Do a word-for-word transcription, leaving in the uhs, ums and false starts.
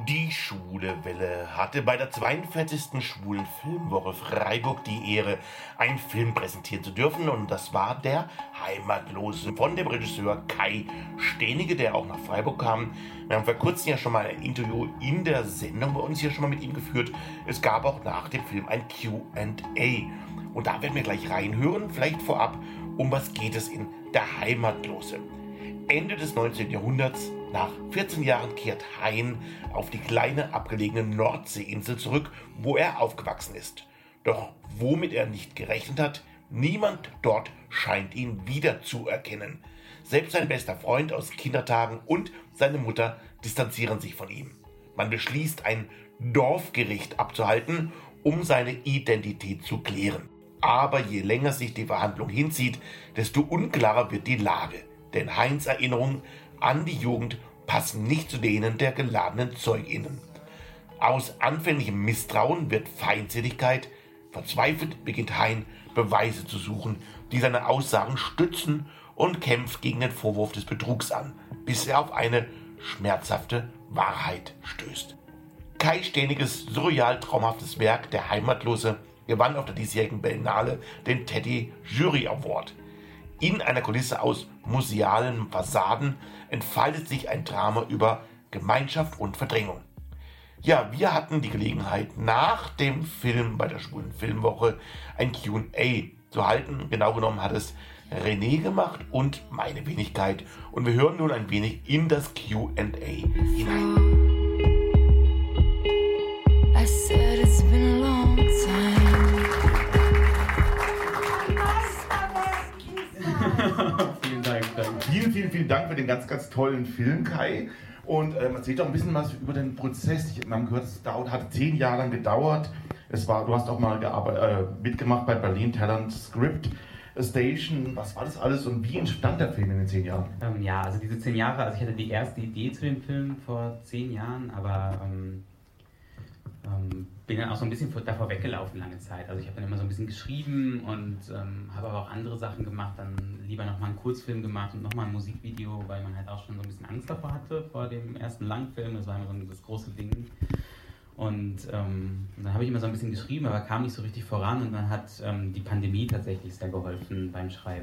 Die Schwule Welle hatte bei der zweiundvierzigsten Schwulen Filmwoche Freiburg die Ehre, einen Film präsentieren zu dürfen, und das war Der Heimatlose von dem Regisseur Kai Steenige, der auch nach Freiburg kam. Wir haben vor kurzem ja schon mal ein Interview in der Sendung bei uns hier schon mal mit ihm geführt. Es gab auch nach dem Film ein Q and A. Und da werden wir gleich reinhören, vielleicht vorab, um was geht es in Der Heimatlose. Ende des neunzehnten Jahrhunderts, nach vierzehn Jahren, kehrt Hein auf die kleine abgelegene Nordseeinsel zurück, wo er aufgewachsen ist. Doch womit er nicht gerechnet hat, niemand dort scheint ihn wiederzuerkennen. Selbst sein bester Freund aus Kindertagen und seine Mutter distanzieren sich von ihm. Man beschließt, ein Dorfgericht abzuhalten, um seine Identität zu klären. Aber je länger sich die Verhandlung hinzieht, desto unklarer wird die Lage. Denn Heins Erinnerungen an die Jugend passen nicht zu denen der geladenen ZeugInnen. Aus anfänglichem Misstrauen wird Feindseligkeit. Verzweifelt beginnt Hein, Beweise zu suchen, die seine Aussagen stützen, und kämpft gegen den Vorwurf des Betrugs an, bis er auf eine schmerzhafte Wahrheit stößt. Kai Steeniges surreal traumhaftes Werk Der Heimatlose gewann auf der diesjährigen Berlinale den Teddy Jury Award. In einer Kulisse aus musealen Fassaden entfaltet sich ein Drama über Gemeinschaft und Verdrängung. Ja, wir hatten die Gelegenheit, nach dem Film bei der Schwulen Filmwoche ein Q and A zu halten. Genau genommen hat es René gemacht und meine Wenigkeit. Und wir hören nun ein wenig in das Q and A hinein. I said it's been a long time. Vielen Dank, danke. Vielen, vielen, vielen Dank für den ganz, ganz tollen Film, Kai. Und ähm, erzähl doch ein bisschen was über den Prozess. Ich habe gehört, es dauert, hat zehn Jahre lang gedauert. Es war, du hast auch mal gearbeitet, äh, mitgemacht bei Berlin Talent Script Station. Was war das alles und wie entstand der Film in den zehn Jahren? Ähm, ja, also diese zehn Jahre, also ich hatte die erste Idee zu dem Film vor zehn Jahren, aber ähm, ähm, bin dann auch so ein bisschen davor weggelaufen lange Zeit. Also ich habe dann immer so ein bisschen geschrieben und ähm, habe aber auch andere Sachen gemacht, dann lieber nochmal einen Kurzfilm gemacht und nochmal ein Musikvideo, weil man halt auch schon so ein bisschen Angst davor hatte, vor dem ersten Langfilm. Das war immer so das große Ding. Und ähm, dann habe ich immer so ein bisschen geschrieben, aber kam nicht so richtig voran, und dann hat ähm, die Pandemie tatsächlich sehr geholfen beim Schreiben.